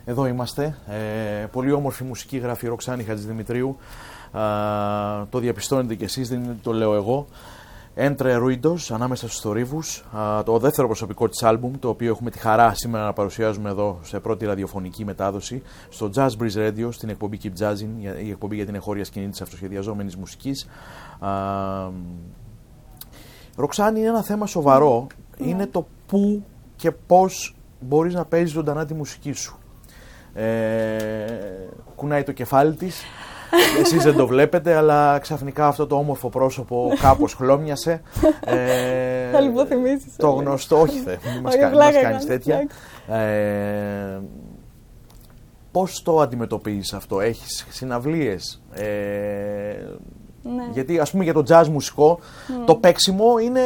Εδώ είμαστε. Πολύ όμορφη μουσική γράφει η Ροξάνη Χατζηδημητρίου. Το διαπιστώνετε κι εσείς, δεν το λέω εγώ. Entre Ruidos, ανάμεσα στους θορύβους, το δεύτερο προσωπικό της άλμπουμ, το οποίο έχουμε τη χαρά σήμερα να παρουσιάζουμε εδώ σε πρώτη ραδιοφωνική μετάδοση, στο Jazz Breeze Radio, στην εκπομπή Keep Jazzin', η εκπομπή για την εγχώρια σκηνή της αυτοσχεδιαζόμενης μουσικής. Ροξάνη, είναι ένα θέμα σοβαρό, είναι το πού και πώς μπορείς να παίζεις ζωντανά τη μουσική σου. Κουνάει το κεφάλι της. Εσείς δεν το βλέπετε, αλλά ξαφνικά αυτό το όμορφο πρόσωπο κάπως χλώμιασε. Θα λιποθυμήσεις. Το γνωστό, όχι μην μας κάνεις τέτοια. Πώς το αντιμετωπίζεις αυτό, έχεις συναυλίες? Ναι. Γιατί ας πούμε για το jazz μουσικό το παίξιμο είναι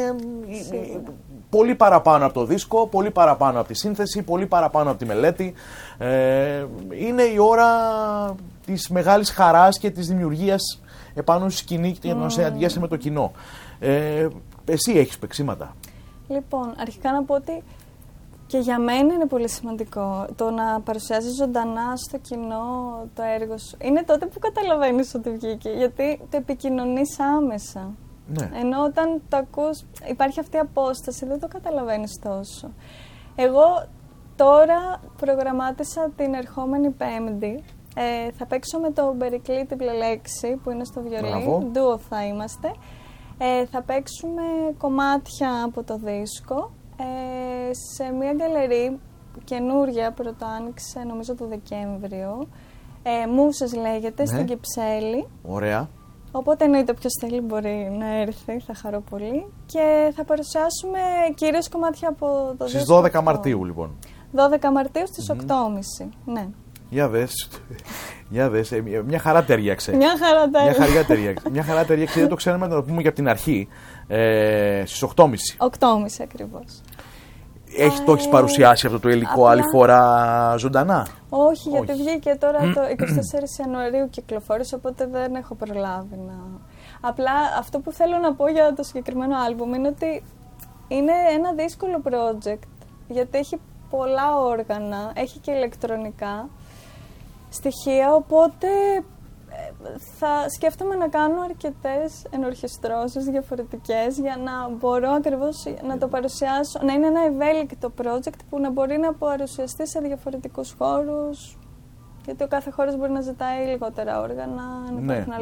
πολύ παραπάνω από το δίσκο, πολύ παραπάνω από τη σύνθεση, πολύ παραπάνω από τη μελέτη. Είναι η ώρα της μεγάλης χαράς και της δημιουργίας επάνω στη σκηνή και να συναντιέσαι με το κοινό. Εσύ έχεις παίξιματα? Λοιπόν, αρχικά να πω ότι και για μένα είναι πολύ σημαντικό το να παρουσιάζεις ζωντανά στο κοινό το έργο σου. Είναι τότε που καταλαβαίνεις ότι βγήκε, γιατί το επικοινωνείς άμεσα. Ναι. Ενώ όταν το ακούς, υπάρχει αυτή η απόσταση, δεν το καταλαβαίνεις τόσο. Εγώ τώρα προγραμμάτισα την ερχόμενη Πέμπτη. Θα παίξω με το Περικλή την Πλελέξη που είναι στο βιολί. Ντουο θα είμαστε. Θα παίξουμε κομμάτια από το δίσκο σε μια γκαλερί καινούρια, πρώτα άνοιξε νομίζω το Δεκέμβριο. Μούσες λέγεται, ναι, στην Κυψέλη. Ωραία. Οπότε εννοείται όποιος θέλει μπορεί να έρθει, θα χαρώ πολύ. Και θα παρουσιάσουμε κυρίως κομμάτια από το δίσκο. Στις 12 Μαρτίου λοιπόν. 12 Μαρτίου στις 8.30, ναι. Για δες, μια χαρά ταιριάξε. Μια χαρά ταιριάξε, δεν το ξέραμε να το πούμε και από την αρχή. Στις 8.30. 8.30 ακριβώς. Το έχεις παρουσιάσει αυτό το υλικό άλλη φορά ζωντανά? Όχι, γιατί βγήκε τώρα το 24 Ιανουαρίου κυκλοφόρησε, οπότε δεν έχω προλάβει να... Απλά αυτό που θέλω να πω για το συγκεκριμένο άλμπουμ είναι ότι είναι ένα δύσκολο project, γιατί έχει πολλά όργανα, έχει και ηλεκτρονικά στοιχεία, οπότε θα σκέφτομαι να κάνω αρκετές ενορχιστρώσεις διαφορετικές για να μπορώ ακριβώς να το παρουσιάσω, να είναι ένα ευέλικτο project που να μπορεί να παρουσιαστεί σε διαφορετικούς χώρους, γιατί ο κάθε χώρος μπορεί να ζητάει λιγότερα όργανα, να υπάρχουν